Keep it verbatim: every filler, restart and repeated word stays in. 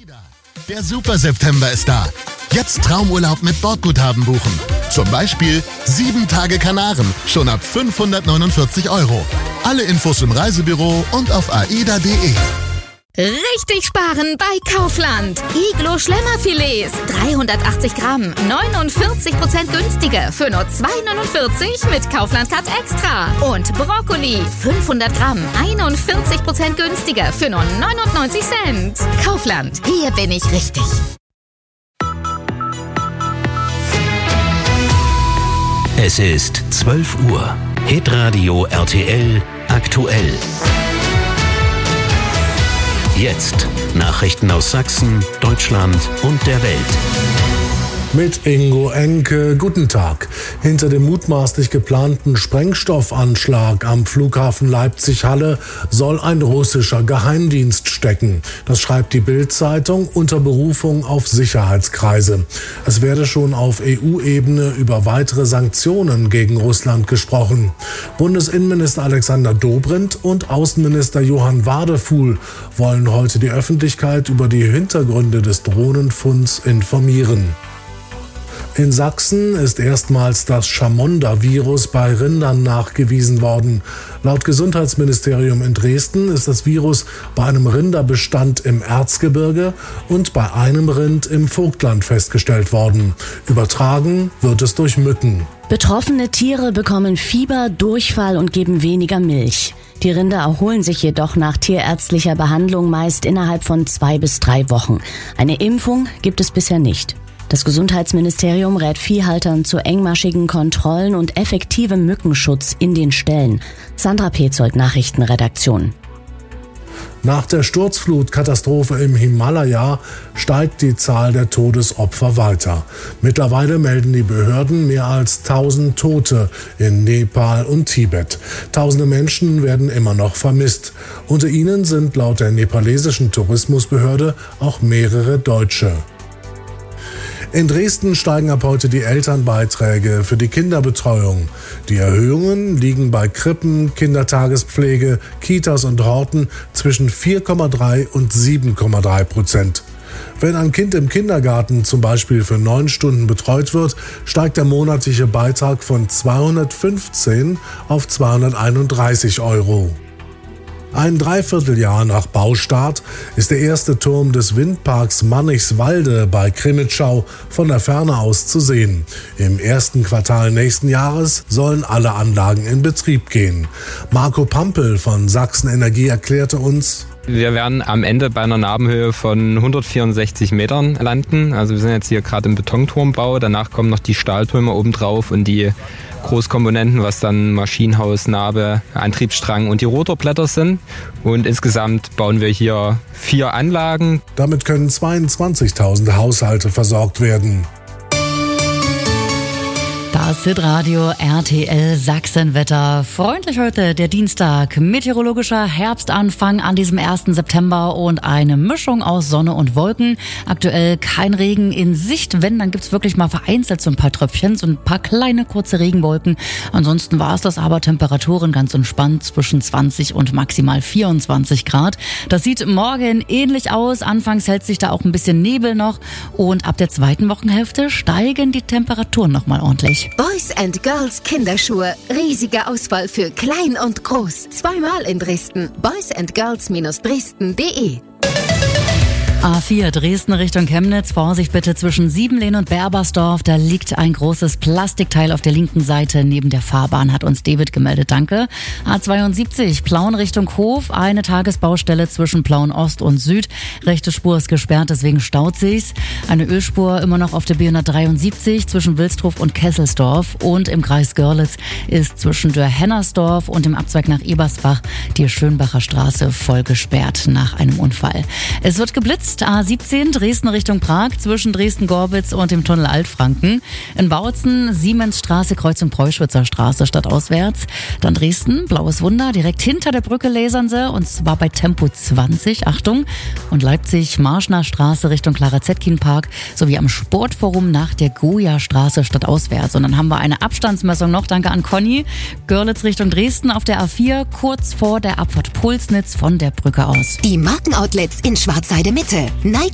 AIDA. Der Super September ist da. Jetzt Traumurlaub mit Bordguthaben buchen. Zum Beispiel sieben Tage Kanaren, schon ab fünfhundertneunundvierzig Euro. Alle Infos im Reisebüro und auf aida punkt de. Richtig sparen bei Kaufland. Iglo Schlemmerfilets, dreihundertachtzig Gramm, neunundvierzig Prozent günstiger für nur zwei neunundvierzig mit Kaufland Cut Extra. Und Brokkoli, fünfhundert Gramm, einundvierzig Prozent günstiger für nur neunundneunzig Cent. Kaufland, hier bin ich richtig. Es ist zwölf Uhr. Hitradio R T L aktuell. Jetzt Nachrichten aus Sachsen, Deutschland und der Welt. Mit Ingo Enke, guten Tag. Hinter dem mutmaßlich geplanten Sprengstoffanschlag am Flughafen Leipzig-Halle soll ein russischer Geheimdienst stecken. Das schreibt die Bild-Zeitung unter Berufung auf Sicherheitskreise. Es werde schon auf E U-Ebene über weitere Sanktionen gegen Russland gesprochen. Bundesinnenminister Alexander Dobrindt und Außenminister Johann Wadefuhl wollen heute die Öffentlichkeit über die Hintergründe des Drohnenfunds informieren. In Sachsen ist erstmals das Chamunda-Virus bei Rindern nachgewiesen worden. Laut Gesundheitsministerium in Dresden ist das Virus bei einem Rinderbestand im Erzgebirge und bei einem Rind im Vogtland festgestellt worden. Übertragen wird es durch Mücken. Betroffene Tiere bekommen Fieber, Durchfall und geben weniger Milch. Die Rinder erholen sich jedoch nach tierärztlicher Behandlung meist innerhalb von zwei bis drei Wochen. Eine Impfung gibt es bisher nicht. Das Gesundheitsministerium rät Viehhaltern zu engmaschigen Kontrollen und effektivem Mückenschutz in den Ställen. Sandra Petzold, Nachrichtenredaktion. Nach der Sturzflutkatastrophe im Himalaya steigt die Zahl der Todesopfer weiter. Mittlerweile melden die Behörden mehr als tausend Tote in Nepal und Tibet. Tausende Menschen werden immer noch vermisst. Unter ihnen sind laut der nepalesischen Tourismusbehörde auch mehrere Deutsche. In Dresden steigen ab heute die Elternbeiträge für die Kinderbetreuung. Die Erhöhungen liegen bei Krippen, Kindertagespflege, Kitas und Horten zwischen vier Komma drei und sieben Komma drei Prozent. Wenn ein Kind im Kindergarten zum Beispiel für neun Stunden betreut wird, steigt der monatliche Beitrag von zweihundertfünfzehn auf zweihunderteinunddreißig Euro. Ein Dreivierteljahr nach Baustart ist der erste Turm des Windparks Mannichswalde bei Krimitschau von der Ferne aus zu sehen. Im ersten Quartal nächsten Jahres sollen alle Anlagen in Betrieb gehen. Marco Pampel von Sachsen Energie erklärte uns: Wir werden am Ende bei einer Nabenhöhe von hundertvierundsechzig Metern landen. Also wir sind jetzt hier gerade im Betonturmbau. Danach kommen noch die Stahltürme obendrauf und die Großkomponenten, was dann Maschinenhaus, Nabe, Antriebsstrang und die Rotorblätter sind. Und insgesamt bauen wir hier vier Anlagen. Damit können zweiundzwanzigtausend Haushalte versorgt werden. Das Hitradio R T L Sachsenwetter. Freundlich heute der Dienstag. Meteorologischer Herbstanfang an diesem ersten September und eine Mischung aus Sonne und Wolken. Aktuell kein Regen in Sicht. Wenn, dann gibt's wirklich mal vereinzelt so ein paar Tröpfchen, so ein paar kleine kurze Regenwolken. Ansonsten war es das aber. Temperaturen ganz entspannt zwischen zwanzig und maximal vierundzwanzig Grad. Das sieht morgen ähnlich aus. Anfangs hält sich da auch ein bisschen Nebel noch. Und ab der zweiten Wochenhälfte steigen die Temperaturen nochmal ordentlich. Boys and Girls Kinderschuhe. Riesige Auswahl für klein und groß. Zweimal in Dresden. boys and girls Bindestrich dresden punkt de. A vier Dresden Richtung Chemnitz. Vorsicht bitte zwischen Siebenlehn und Berbersdorf. Da liegt ein großes Plastikteil auf der linken Seite neben der Fahrbahn, hat uns David gemeldet. Danke. A zweiundsiebzig Plauen Richtung Hof. Eine Tagesbaustelle zwischen Plauen Ost und Süd. Rechte Spur ist gesperrt, deswegen staut sich's. Eine Ölspur immer noch auf der B hundertdreiundsiebzig zwischen Wilsdruf und Kesselsdorf. Und im Kreis Görlitz ist zwischen Dörr-Hennersdorf und dem Abzweig nach Ebersbach die Schönbacher Straße voll gesperrt nach einem Unfall. Es wird geblitzt. A siebzehn Dresden Richtung Prag zwischen Dresden-Gorbitz und dem Tunnel Altfranken. In Bautzen Siemensstraße Kreuzung Preußwitzer Straße stadtauswärts. Dann Dresden Blaues Wunder direkt hinter der Brücke Lesernse und zwar bei Tempo zwanzig. Achtung. Und Leipzig Marschner Straße Richtung Clara Zetkin Park sowie am Sportforum nach der Goya Straße stadtauswärts. Und dann haben wir eine Abstandsmessung noch. Danke an Conny. Görlitz Richtung Dresden auf der A vier kurz vor der Abfahrt Pulsnitz von der Brücke aus. Die Markenoutlets in Schwarzheide Mitte. Nike